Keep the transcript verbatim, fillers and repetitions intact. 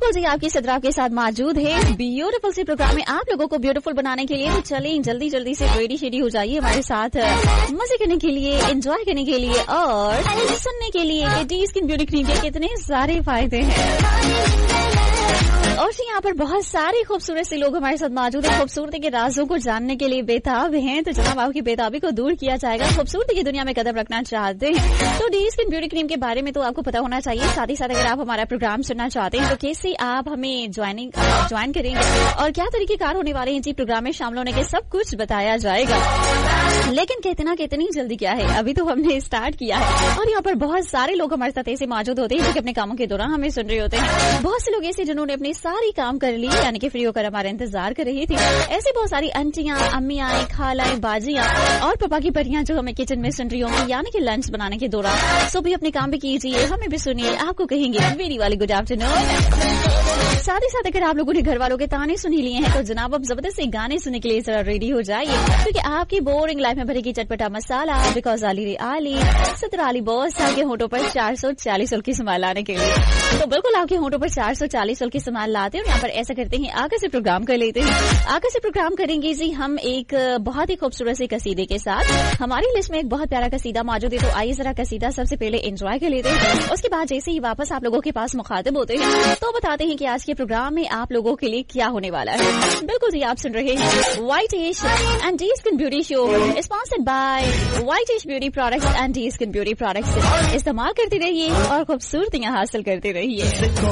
बिल्कुल जी, आपकी सदरा के साथ मौजूद है ब्यूटीफुल सी प्रोग्राम में आप लोगों को ब्यूटीफुल बनाने के लिए। तो चलें जल्दी जल्दी से रेडी शेडी हो जाइए हमारे साथ मजे करने के लिए, एंजॉय करने के लिए और सुनने के लिए कि डी स्किन ब्यूटी क्रीम के कितने सारे फायदे हैं। और यहाँ पर बहुत सारे खूबसूरत से लोग हमारे साथ मौजूद हैं, खूबसूरती के राजों को जानने के लिए बेताब हैं। तो जनाब आपकी बेताबी को दूर किया जाएगा। खूबसूरती की दुनिया में कदम रखना चाहते हैं तो डी स्किन ब्यूटी क्रीम के बारे में तो आपको पता होना चाहिए। साथ ही साथ अगर आप हमारा प्रोग्राम सुनना चाहते हैं तो कैसे आप हमें ज्वाइनिंग ज्वाइन करेंगे और क्या तरीके कार होने वाले हैं जी प्रोग्राम में शामिल होने के, सब कुछ बताया जाएगा। लेकिन कितना कितनी जल्दी क्या है, अभी तो हमने स्टार्ट किया है। और यहाँ पर बहुत सारे लोग हमारे साथ ऐसे मौजूद होते हैं जो कि अपने कामों के दौरान हमें सुन रहे होते हैं। बहुत से लोग ऐसे जिन्होंने अपने सारी काम कर ली, यानी कि फ्री होकर हमारा इंतजार कर रही थी। ऐसे बहुत सारी आंटियां, अम्मियां, खालाएं, बाजियां और पापा की परियां जो हमें किचन में सुन रही होंगी, यानी कि लंच बनाने के दौरान। सो भी अपने काम भी कीजिए, हमें भी सुनिए, आपको कहेंगे मेरी वाली गुड आफ्टरनून। साथ ही साथ अगर आप लोगों ने घर वालों के ताने सुन ही लिए हैं तो जनाब अब जबरदस्ती गाने सुनने के लिए जरा रेडी हो जाइए, क्योंकि आपकी बोरिंग लाइफ में भरेगी चटपटा मसाला। बिकॉज आली रे आली सत्रह आली बॉस आपके होंठों पर चार सौ चालीस साल की संभाल लाने के लिए। तो बिल्कुल आपके होंठों पर चार सौ चालीस साल की संभाल लाते हैं और यहाँ पर ऐसा करते हैं, आगे से प्रोग्राम कर लेते हैं। आगे से प्रोग्राम करेंगे जी हम एक बहुत ही खूबसूरत से कसीदे के साथ। हमारी लिस्ट में एक बहुत प्यारा कसीदा मौजूद है, तो आइए जरा कसीदा सबसे पहले एंजॉय कर लेते हैं। उसके बाद जैसे ही वापस आप लोगों के पास मुखातिब होते हैं तो बताते हैं कि आज के प्रोग्राम में आप लोगों के लिए क्या होने वाला है। बिल्कुल जी, आप सुन रहे हैं white ash and D skin beauty show, sponsored by white ash beauty products and D skin beauty products. इस्तेमाल करते रहिए और खूबसूरतियां हासिल करते रहिए।